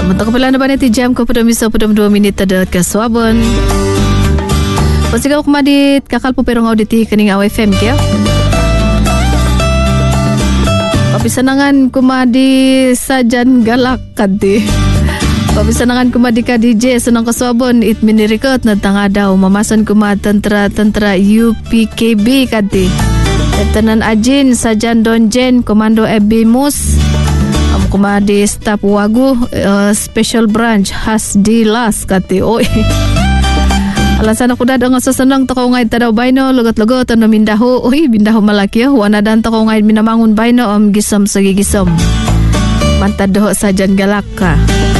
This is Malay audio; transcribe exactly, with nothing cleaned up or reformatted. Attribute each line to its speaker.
Speaker 1: Mentok pala na ba ti jam ko pada miso pada dua minit tada ke Swabon. Pasigaw kumadit kakal po pero ngaudit kaning F M kaya. Papisanangan kumadi sajan galak kadi. Papisanangan kumadi ka D J sunang Kaswabon it minirikot na tanga daw mamason kumad tentra-tentra U P K B kadi. Lieutenant Ajin Sajan Donjen Komando F B Mus am kumadi staff Wagu uh, Special Branch Hasdi Las kati oi. Alasan ako dad ang sasanang takaw ngay tadaw bayno lugot-lugot ano mindaho oi mindaho malaki wana dan takaw ngay minamangun bayno am gisom sa gigisom mantad doho Sajan Galak ka.